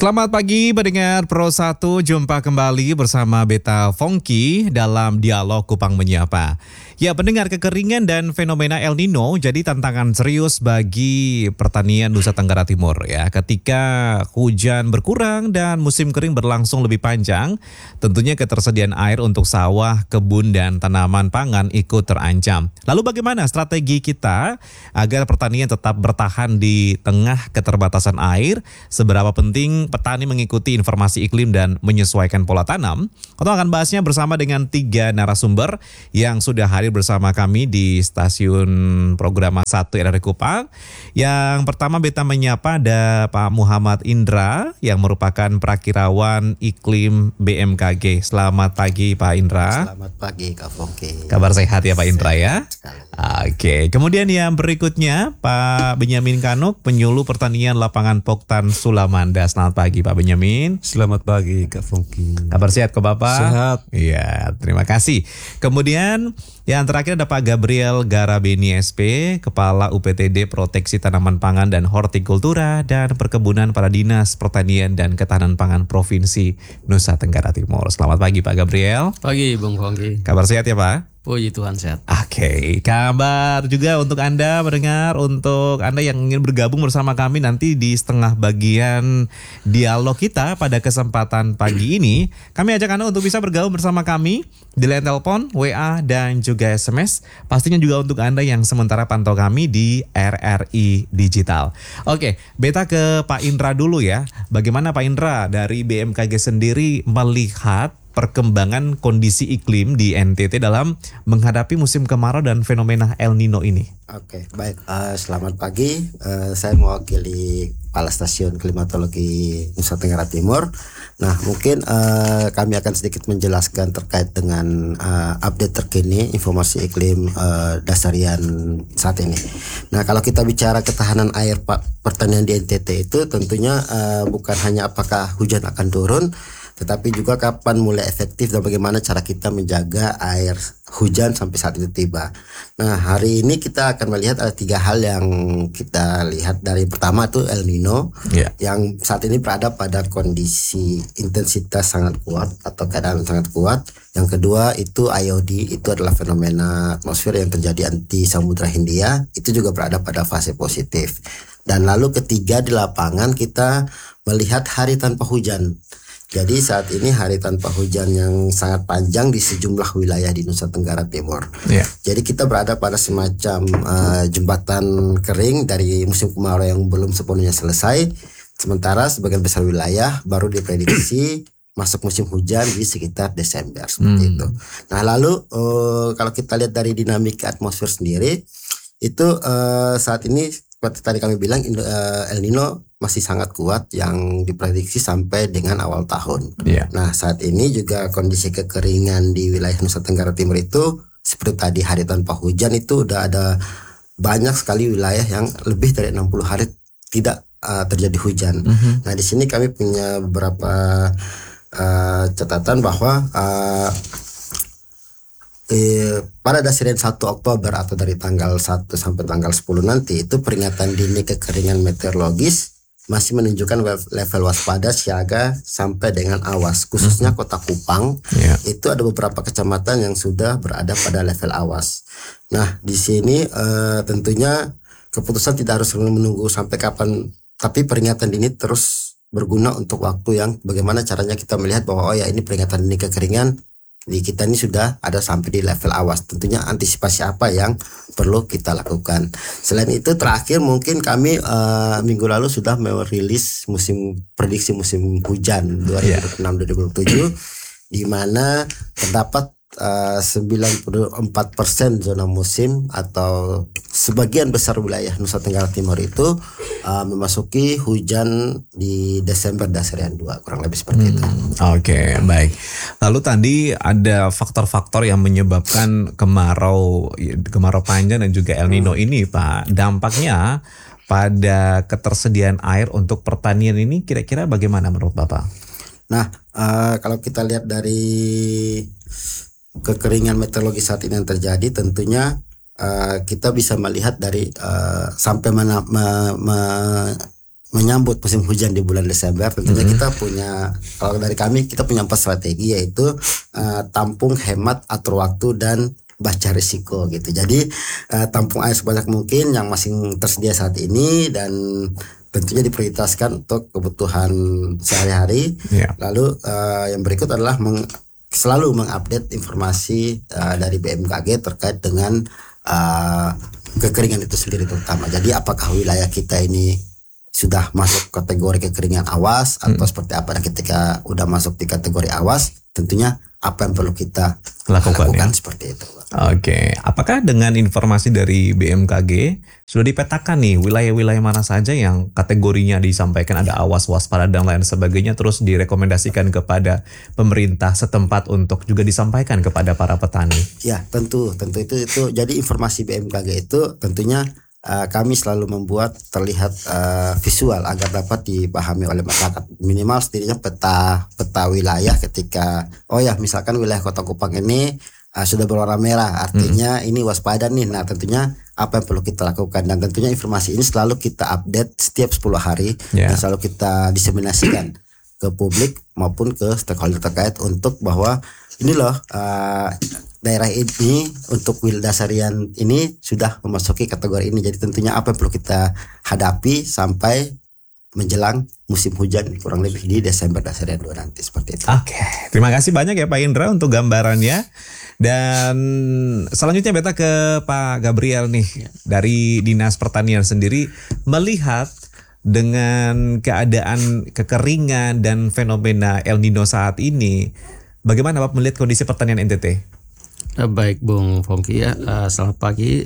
Selamat pagi pendengar Pro 1, jumpa kembali bersama Beta Fongki dalam Dialog Kupang Menyapa. Ya, pendengar, kekeringan dan fenomena El Nino jadi tantangan serius bagi pertanian Nusa Tenggara Timur ya. Ketika hujan berkurang dan musim kering berlangsung lebih panjang, tentunya ketersediaan air untuk sawah, kebun dan tanaman pangan ikut terancam. Lalu bagaimana strategi kita agar pertanian tetap bertahan di tengah keterbatasan air? Seberapa penting petani mengikuti informasi iklim dan menyesuaikan pola tanam? Kita akan bahasnya bersama dengan 3 narasumber yang sudah hadir bersama kami di stasiun program 1 RRI Kupang. Yang pertama Beta menyapa ada Pak Muhammad Indra yang merupakan Prakirawan Iklim BMKG. Selamat pagi Pak Indra. Selamat pagi Kak Fongki. Kabar sehat ya Pak Indra ya? Sekali. Oke, kemudian yang berikutnya Pak Benyamin Kanuk, penyuluh pertanian lapangan Poktan Sulamanda. Selamat pagi Pak Benyamin. Selamat pagi Kak Fongki. Kabar sehat kok Bapak? Sehat. Iya, terima kasih. Kemudian yang terakhir ada Pak Gabriel Garabeni SP, Kepala UPTD Proteksi Tanaman Pangan dan Hortikultura dan Perkebunan pada Dinas Pertanian dan Ketahanan Pangan Provinsi Nusa Tenggara Timur. Selamat pagi Pak Gabriel. Pagi Bung Fongki. Kabar sehat ya Pak? Puji Tuhan sehat. Oke, kabar juga untuk Anda mendengar, untuk Anda yang ingin bergabung bersama kami nanti di setengah bagian dialog kita pada kesempatan pagi ini. Kami ajak Anda untuk bisa bergabung bersama kami di line telepon, WA, dan juga SMS. Pastinya juga untuk Anda yang sementara pantau kami di RRI Digital. Oke, Beta ke Pak Indra dulu ya. Bagaimana Pak Indra dari BMKG sendiri melihat perkembangan kondisi iklim di NTT dalam menghadapi musim kemarau dan fenomena El Nino ini? Oke, baik. Selamat pagi. Saya mewakili Kepala Stasiun Klimatologi Nusa Tenggara Timur. Nah, mungkin kami akan sedikit menjelaskan terkait dengan update terkini informasi iklim dasarian saat ini. Nah, kalau kita bicara ketahanan air pertanian di NTT itu tentunya bukan hanya apakah hujan akan turun, tetapi juga kapan mulai efektif dan bagaimana cara kita menjaga air hujan sampai saat itu tiba. Nah, hari ini kita akan melihat ada 3 hal yang kita lihat. Dari pertama itu El Nino yang saat ini berada pada kondisi intensitas sangat kuat atau keadaan sangat kuat. Yang kedua itu IOD, itu adalah fenomena atmosfer yang terjadi anti Samudra Hindia, itu juga berada pada fase positif. Dan lalu ketiga di lapangan kita melihat hari tanpa hujan. Jadi saat ini hari tanpa hujan yang sangat panjang di sejumlah wilayah di Nusa Tenggara Timur. Jadi kita berada pada semacam jembatan kering dari musim kemarau yang belum sepenuhnya selesai. Sementara sebagian besar wilayah baru diprediksi masuk musim hujan di sekitar Desember seperti itu. Nah, lalu kalau kita lihat dari dinamika atmosfer sendiri itu saat ini seperti tadi kami bilang El Nino masih sangat kuat yang diprediksi sampai dengan awal tahun. Nah, saat ini juga kondisi kekeringan di wilayah Nusa Tenggara Timur itu seperti tadi hari tanpa hujan itu udah ada banyak sekali wilayah yang lebih dari 60 hari tidak terjadi hujan. Nah, di sini kami punya beberapa catatan bahwa pada dasarian 1 Oktober atau dari tanggal 1 sampai tanggal 10 nanti itu peringatan dini kekeringan meteorologis masih menunjukkan level waspada, siaga sampai dengan awas. Khususnya Kota Kupang itu ada beberapa kecamatan yang sudah berada pada level awas. Nah, di sini tentunya keputusan tidak harus menunggu sampai kapan, tapi peringatan dini terus berguna untuk waktu yang bagaimana caranya kita melihat bahwa oh ya, ini peringatan dini kekeringan di kita ini sudah ada sampai di level awas. Tentunya antisipasi apa yang perlu kita lakukan. Selain itu terakhir mungkin kami minggu lalu sudah merilis prediksi musim hujan 2026-2027 di mana terdapat 94% zona musim atau sebagian besar wilayah Nusa Tenggara Timur itu memasuki hujan di Desember dasarian 2, kurang lebih seperti itu. Oke, baik. Lalu tadi ada faktor-faktor yang menyebabkan kemarau panjang dan juga El Nino ini Pak. Dampaknya pada ketersediaan air untuk pertanian ini kira-kira bagaimana menurut Bapak? Nah, kalau kita lihat dari kekeringan meteorologi saat ini yang terjadi, tentunya kita bisa melihat dari sampai mana menyambut musim hujan di bulan Desember, tentunya kita punya, kalau dari kami kita punya 4 strategi, yaitu tampung, hemat, atur waktu, dan baca risiko gitu. Jadi tampung air sebanyak mungkin yang masih tersedia saat ini dan tentunya diprioritaskan untuk kebutuhan sehari-hari. Lalu yang berikut adalah selalu mengupdate informasi dari BMKG terkait dengan kekeringan itu sendiri terutama. Jadi apakah wilayah kita ini sudah masuk kategori kekeringan awas atau seperti apa, dan ketika udah masuk di kategori awas tentunya apa yang perlu kita lakukan seperti itu. Oke, apakah dengan informasi dari BMKG sudah dipetakan nih wilayah-wilayah mana saja yang kategorinya disampaikan ada awas, waspada dan lain sebagainya, terus direkomendasikan kepada pemerintah setempat untuk juga disampaikan kepada para petani? Ya, tentu itu. Jadi informasi BMKG itu tentunya kami selalu membuat terlihat visual agar dapat dipahami oleh masyarakat, minimal setidaknya peta wilayah ketika misalkan wilayah Kota Kupang ini sudah berwarna merah, artinya ini waspada nih. Nah tentunya apa yang perlu kita lakukan, dan tentunya informasi ini selalu kita update setiap 10 hari dan selalu kita diseminasikan ke publik maupun ke stakeholder terkait untuk bahwa ini loh daerah ini untuk wilayah dasarian ini sudah memasuki kategori ini. Jadi tentunya apa yang perlu kita hadapi sampai menjelang musim hujan kurang lebih di Desember dasarian 2 nanti seperti itu. Oke, terima kasih banyak ya Pak Indra untuk gambarannya. Dan selanjutnya beta ke Pak Gabriel nih dari Dinas Pertanian sendiri, melihat dengan keadaan kekeringan dan fenomena El Nino saat ini, bagaimana Pak melihat kondisi pertanian NTT? Baik Bung Fongki ya, selamat pagi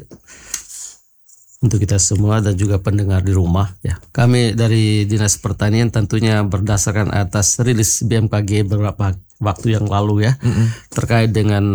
untuk kita semua dan juga pendengar di rumah ya. Kami dari Dinas Pertanian tentunya berdasarkan atas rilis BMKG beberapa waktu yang lalu ya, terkait dengan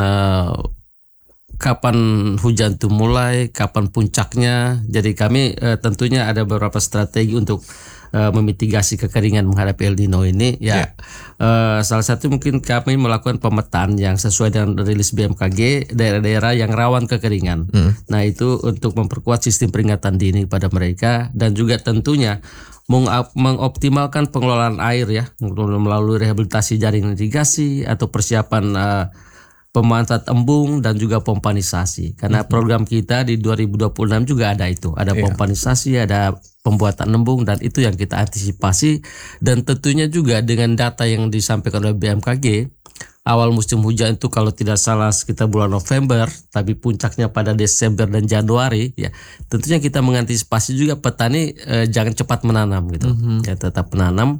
kapan hujan itu mulai, kapan puncaknya. Jadi kami tentunya ada beberapa strategi untuk memitigasi kekeringan menghadapi El Nino ini ya. Salah satu mungkin kami melakukan pemetaan yang sesuai dengan rilis BMKG daerah-daerah yang rawan kekeringan. Nah itu untuk memperkuat sistem peringatan dini pada mereka, dan juga tentunya mengoptimalkan pengelolaan air ya melalui rehabilitasi jaring irigasi atau persiapan pemanfaat embung dan juga pompanisasi. Karena program kita di 2026 juga ada itu, ada pompanisasi, ada pembuatan embung, dan itu yang kita antisipasi. Dan tentunya juga dengan data yang disampaikan oleh BMKG, awal musim hujan itu kalau tidak salah sekitar bulan November, tapi puncaknya pada Desember dan Januari ya. Tentunya kita mengantisipasi juga petani jangan cepat menanam gitu. Ya tetap menanam.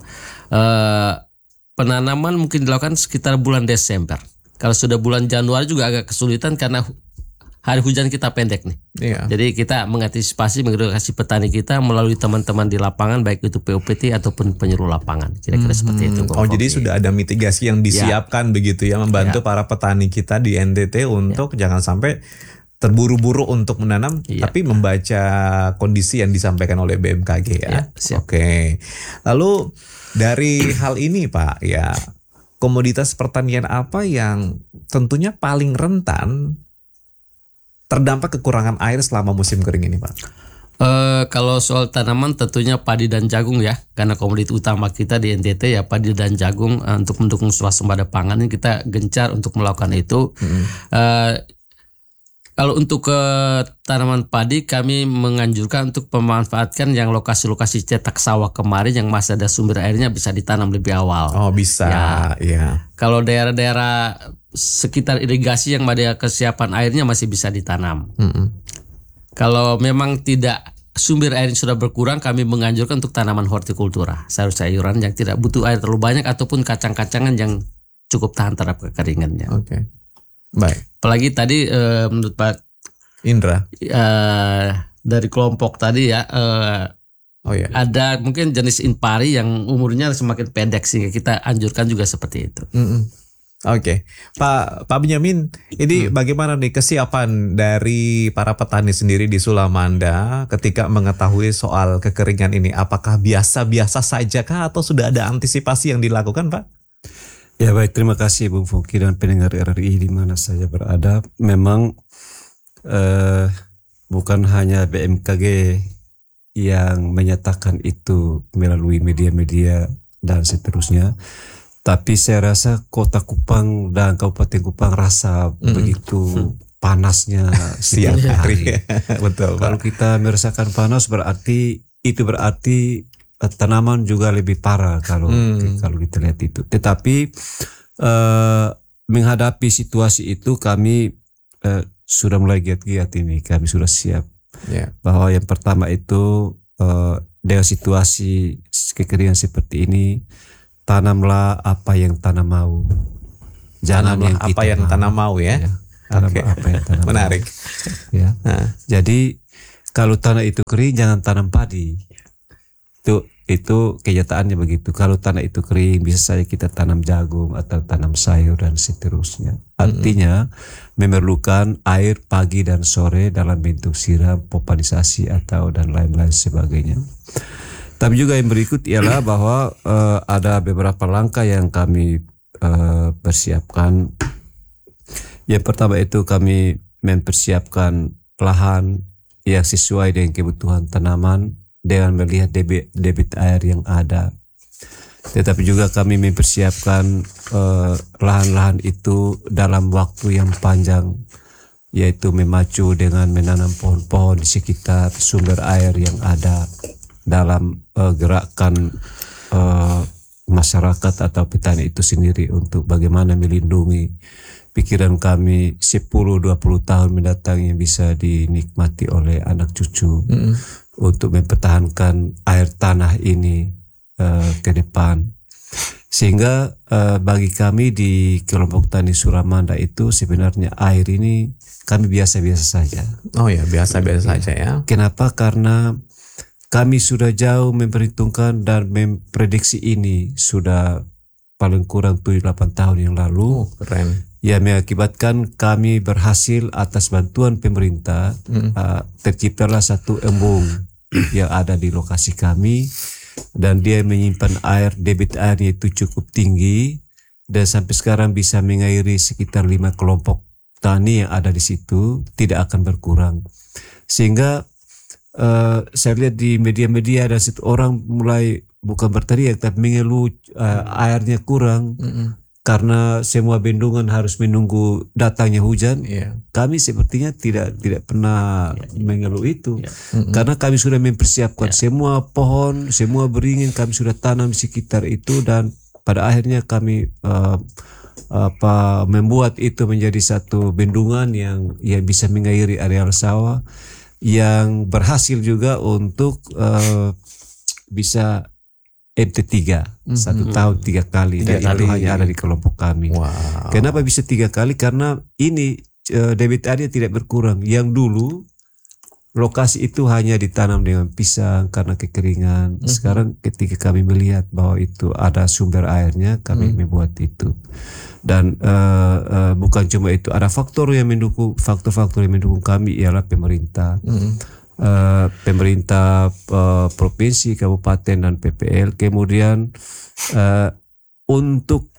Penanaman mungkin dilakukan sekitar bulan Desember. Kalau sudah bulan Januari juga agak kesulitan karena hari hujan kita pendek nih. Jadi kita mengantisipasi, mengedukasi petani kita melalui teman-teman di lapangan, baik itu POPT ataupun penyuluh lapangan. Kira-kira seperti itu. Jadi sudah ada mitigasi yang disiapkan begitu ya, membantu para petani kita di NTT untuk jangan sampai terburu-buru untuk menanam, tapi membaca kondisi yang disampaikan oleh BMKG ya. Oke. Lalu dari hal ini Pak ya, komoditas pertanian apa yang tentunya paling rentan terdampak kekurangan air selama musim kering ini Pak? Kalau soal tanaman tentunya padi dan jagung ya, karena komoditi utama kita di NTT ya padi dan jagung. Untuk mendukung swasembada pangan ini kita gencar untuk melakukan itu. Kalau untuk tanaman padi, kami menganjurkan untuk memanfaatkan yang lokasi-lokasi cetak sawah kemarin yang masih ada sumber airnya bisa ditanam lebih awal. Oh bisa, ya. Kalau daerah-daerah sekitar irigasi yang ada kesiapan airnya masih bisa ditanam. Kalau memang tidak, sumber air sudah berkurang, kami menganjurkan untuk tanaman hortikultura, sayur-sayuran yang tidak butuh air terlalu banyak ataupun kacang-kacangan yang cukup tahan terhadap kekeringannya. Oke. Baik. Apalagi tadi menurut Pak Indra dari kelompok tadi ya, ada mungkin jenis impari yang umurnya semakin pendek sehingga kita anjurkan juga seperti itu. Oke. Pak Benyamin, ini bagaimana nih kesiapan dari para petani sendiri di Sulamanda ketika mengetahui soal kekeringan ini? Apakah biasa-biasa saja kah atau sudah ada antisipasi yang dilakukan Pak? Ya baik, terima kasih Bung Fongki dan pendengar RRI di mana saja berada. Memang bukan hanya BMKG yang menyatakan itu melalui media-media dan seterusnya. Tapi saya rasa Kota Kupang dan Kabupaten Kupang rasa begitu panasnya setiap hari. Betul, Kalau Pak. kita merasakan panas berarti tanaman juga lebih parah kalau kita lihat itu. Tetapi menghadapi situasi itu kami sudah mulai giat-giat ini. Kami sudah siap. Ya. Bahwa yang pertama itu dengan situasi kekeringan seperti ini, tanamlah apa yang tanam mau. Jangan Tanamlah yang apa kita yang tanam mau ya. Tanam Oke. apa yang tanam Menarik. mau. Ya. Nah, Jadi kalau tanah itu kering jangan tanam padi. Itu kenyataannya begitu. Kalau tanah itu kering bisa saja kita tanam jagung atau tanam sayur dan seterusnya. Artinya memerlukan air pagi dan sore dalam bentuk siram, popanisasi atau dan lain-lain sebagainya. Tapi juga yang berikut ialah bahwa ada beberapa langkah yang kami persiapkan. Yang pertama itu kami mempersiapkan lahan yang sesuai dengan kebutuhan tanaman dengan melihat debit air yang ada. Tetapi juga kami mempersiapkan lahan-lahan itu dalam waktu yang panjang, yaitu memacu dengan menanam pohon-pohon di sekitar sumber air yang ada dalam gerakan masyarakat atau petani itu sendiri untuk bagaimana melindungi pikiran kami 10-20 tahun mendatang yang bisa dinikmati oleh anak cucu untuk mempertahankan air tanah ini ke depan. Sehingga bagi kami di kelompok tani Suramanda itu sebenarnya air ini kami biasa-biasa saja. oh ya biasa-biasa saja ya. Kenapa? Karena kami sudah jauh memperhitungkan dan memprediksi ini sudah paling kurang 7-8 tahun yang lalu. Keren. Ya, mengakibatkan kami berhasil atas bantuan pemerintah terciptalah satu embung yang ada di lokasi kami dan dia menyimpan air, debit airnya itu cukup tinggi dan sampai sekarang bisa mengairi sekitar 5 kelompok tani yang ada di situ, tidak akan berkurang. Sehingga saya lihat di media-media ada orang mulai bukan berteriak tapi mengeluh airnya kurang karena semua bendungan harus menunggu datangnya hujan. Iya. Kami sepertinya tidak pernah mengeluh itu karena kami sudah mempersiapkan semua pohon, semua beringin kami sudah tanam di sekitar itu dan pada akhirnya kami membuat itu menjadi satu bendungan yang bisa mengairi areal sawah yang berhasil juga untuk bisa MT3 1 tahun 3 kali dan itu hanya ada di kelompok kami. Wow. Kenapa bisa 3 kali? Karena ini debit airnya tidak berkurang. Yang dulu lokasi itu hanya ditanam dengan pisang karena kekeringan. Sekarang ketika kami melihat bahwa itu ada sumber airnya, kami membuat itu. Dan bukan cuma itu, ada faktor yang mendukung, faktor-faktor yang mendukung kami ialah pemerintah. Pemerintah provinsi, kabupaten dan PPL. Kemudian untuk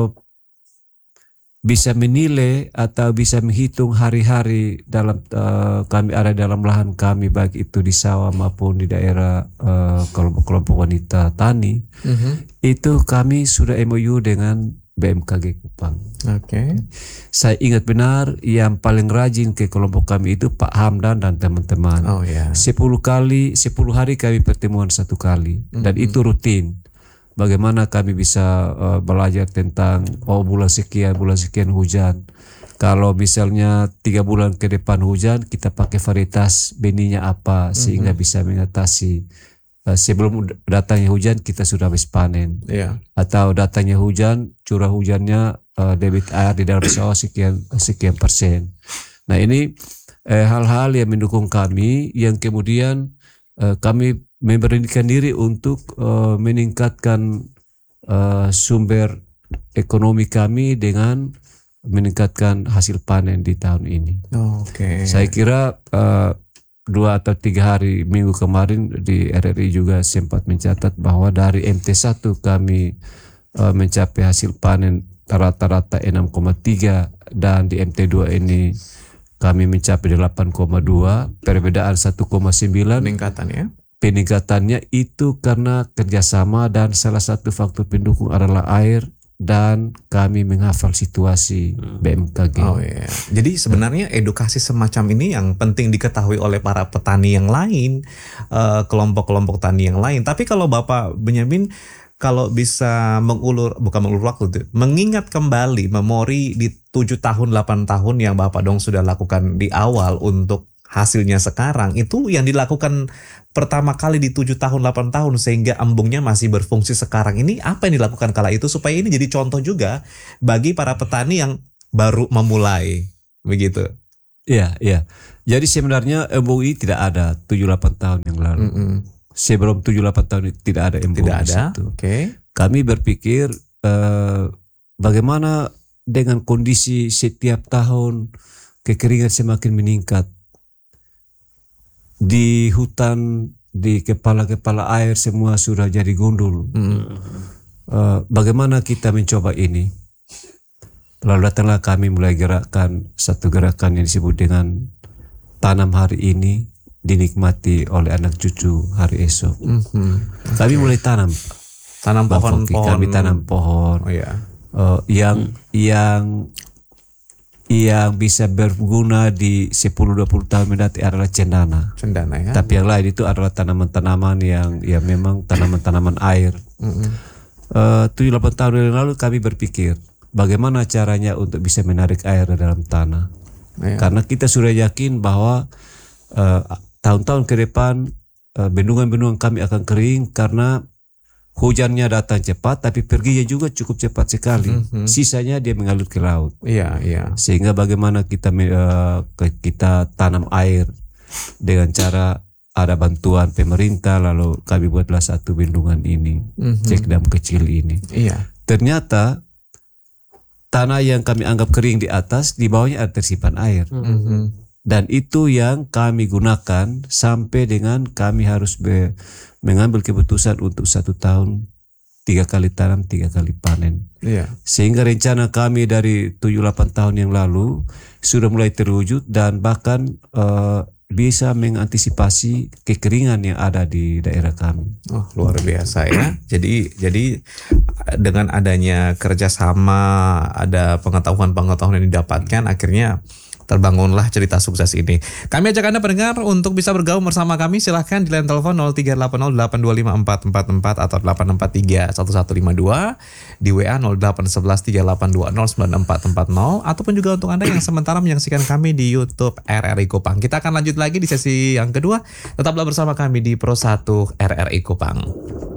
bisa menilai atau bisa menghitung hari-hari dalam kami ada dalam lahan kami baik itu di sawah maupun di daerah kelompok-kelompok wanita tani, itu kami sudah MOU dengan BMKG Kupang. Oke. Saya ingat benar yang paling rajin ke kelompok kami itu Pak Hamdan dan teman-teman. Oh ya. 10 hari kami pertemuan 1 kali dan itu rutin. Bagaimana kami bisa belajar tentang bulan sekian hujan. Kalau misalnya 3 bulan ke depan hujan, kita pakai varietas benihnya apa sehingga bisa mengatasi sebelum datangnya hujan kita sudah habis panen. Iya. Atau datangnya hujan, curah hujannya debit air di dalam sawah sekian persen. Nah ini hal-hal yang mendukung kami yang kemudian kami memberanikan diri untuk meningkatkan sumber ekonomi kami dengan meningkatkan hasil panen di tahun ini. Oke. Saya kira 2 atau 3 minggu kemarin di RRI juga sempat mencatat bahwa dari MT1 kami mencapai hasil panen rata-rata 6,3 dan di MT2 ini kami mencapai 8,2, perbedaan 1,9. Peningkatan ya. peningkatannya itu karena kerjasama dan salah satu faktor pendukung adalah air dan kami menghafal situasi BMKG. Oh iya. Jadi sebenarnya edukasi semacam ini yang penting diketahui oleh para petani yang lain, kelompok-kelompok tani yang lain. Tapi kalau Bapak Benyamin, kalau bisa bukan mengulur waktu tuh, mengingat kembali memori di 7 tahun 8 tahun yang Bapak dong sudah lakukan di awal untuk hasilnya sekarang, itu yang dilakukan pertama kali di 7 tahun 8 tahun sehingga embungnya masih berfungsi sekarang ini, apa yang dilakukan kala itu supaya ini jadi contoh juga bagi para petani yang baru memulai begitu. Iya, iya. Jadi sebenarnya embung ini tidak ada 7-8 tahun yang lalu. Sebelum 7-8 tahun itu tidak ada embung Tidak di ada. situ. Oke. Kami berpikir bagaimana dengan kondisi setiap tahun kekeringan semakin meningkat. Di hutan, di kepala-kepala air semua sudah jadi gundul. Bagaimana kita mencoba ini? Lalu datanglah kami mulai gerakkan satu gerakan yang disebut dengan tanam hari ini dinikmati oleh anak cucu hari esok. Kami mulai tanam Pohon-pohon. Kami tanam pohon. Oh ya. Yang bisa berguna di 10-20 tahun mendatang adalah cendana. Cendana ya. Tapi yang lain itu adalah tanaman-tanaman yang memang tanaman-tanaman air. 7-8 tahun yang lalu kami berpikir bagaimana caranya untuk bisa menarik air dari dalam tanah. Ya. Karena kita sudah yakin bahwa tahun-tahun ke depan bendungan-bendungan kami akan kering karena hujannya datang cepat tapi perginya juga cukup cepat sekali. Sisanya dia mengalir ke laut. Iya, iya. Sehingga bagaimana kita tanam air dengan cara ada bantuan pemerintah, lalu kami buatlah satu bendungan ini, cek dam kecil ini. Iya. Ternyata tanah yang kami anggap kering di atas, di bawahnya ada tersimpan air. Dan itu yang kami gunakan sampai dengan kami harus mengambil keputusan untuk 1 tahun 3 kali tanam 3 kali panen. Iya. Sehingga rencana kami dari 7-8 tahun yang lalu sudah mulai terwujud dan bahkan bisa mengantisipasi kekeringan yang ada di daerah kami. Oh, luar biasa ya. Jadi dengan adanya kerjasama, ada pengetahuan-pengetahuan yang didapatkan, akhirnya terbangunlah cerita sukses ini. Kami ajak Anda pendengar untuk bisa bergabung bersama kami. Silahkan di line telepon 0380825444 atau 8631152, di WA 081138209440, ataupun juga untuk Anda yang sementara menyaksikan kami di YouTube RRI Kupang. Kita akan lanjut lagi di sesi yang kedua. Tetaplah bersama kami di Pro 1 RRI Kupang.